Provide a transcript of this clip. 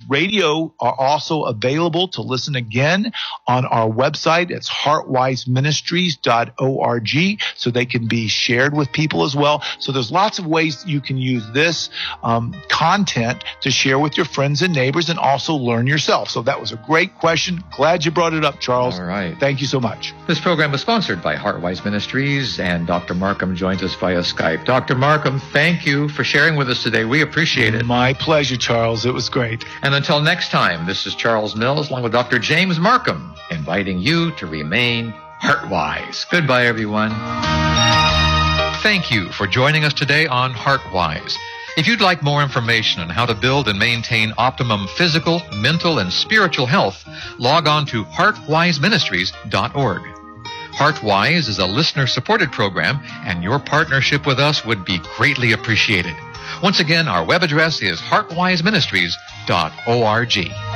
radio are also available to listen again on our website. It's heartwiseministries.org, so they can be shared with people as well. So there's lots of ways you can use this content to share with your friends and neighbors and also learn yourself. So that was a great question. Glad you brought it up, Charles. All right. Thank you so much. This program is sponsored by Heartwise Ministries, and Dr. Markham joins us via Skype. Dr. Markham, thank you for sharing with us today. We appreciate it. My pleasure, Charles. It was great. And until next time, this is Charles Mills along with Dr. James Markham, inviting you to remain heartwise. Goodbye, everyone. Thank you for joining us today on Heartwise. If you'd like more information on how to build and maintain optimum physical, mental, and spiritual health, log on to heartwiseministries.org. Heartwise is a listener-supported program, and your partnership with us would be greatly appreciated. Once again, our web address is heartwiseministries.org.